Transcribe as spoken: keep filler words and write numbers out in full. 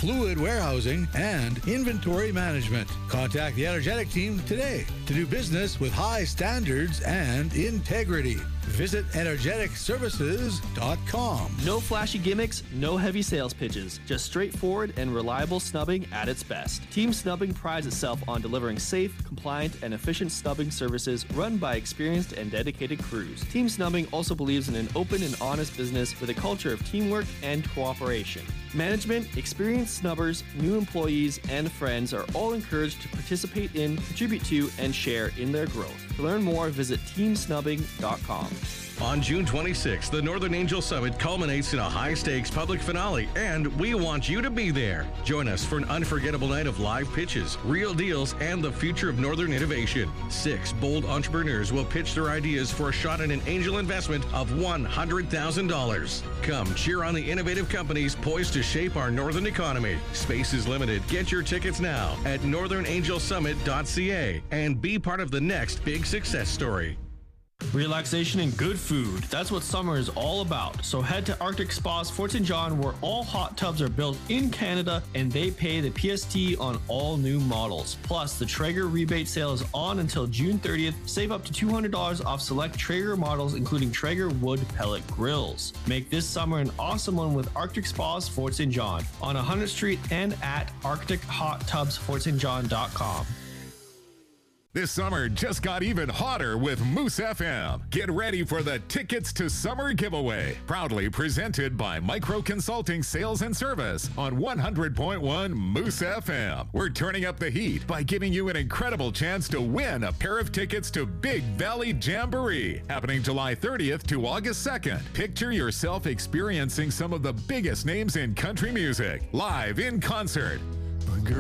fluid warehousing, and inventory management. Contact the Energetic team today to do business with high standards and integrity. Visit energetic services dot com. No flashy gimmicks, no heavy sales pitches, just straightforward and reliable snubbing at its best. Team Snubbing prides itself on delivering safe, compliant, and efficient snubbing services run by experienced and dedicated crews. Team Snubbing also believes in an open and honest business with a culture of teamwork and cooperation. Management, experienced snubbers, new employees, and friends are all encouraged to participate in, contribute to, and share in their growth. To learn more, visit team snubbing dot com. On June twenty-sixth, the Northern Angel Summit culminates in a high-stakes public finale, and we want you to be there. Join us for an unforgettable night of live pitches, real deals, and the future of Northern innovation. Six bold entrepreneurs will pitch their ideas for a shot at an angel investment of one hundred thousand dollars. Come cheer on the innovative companies poised to shape our Northern economy. Space is limited. Get your tickets now at northern angel summit dot c a and be part of the next big success story. Relaxation and good food. That's what summer is all about. So head to Arctic Spas Fort Saint John, where all hot tubs are built in Canada and they pay the P S T on all new models. Plus, the Traeger rebate sale is on until June thirtieth. Save up to two hundred dollars off select Traeger models, including Traeger wood pellet grills. Make this summer an awesome one with Arctic Spas Fort Saint John on one hundredth Street and at arctic hot tubs fort st john dot com. This summer just got even hotter with Moose F M. Get ready for the Tickets to Summer giveaway, proudly presented by Micro Consulting Sales and Service on one hundred point one Moose F M. We're turning up the heat by giving you an incredible chance to win a pair of tickets to Big Valley Jamboree, happening July thirtieth to August second. Picture yourself experiencing some of the biggest names in country music, live in concert.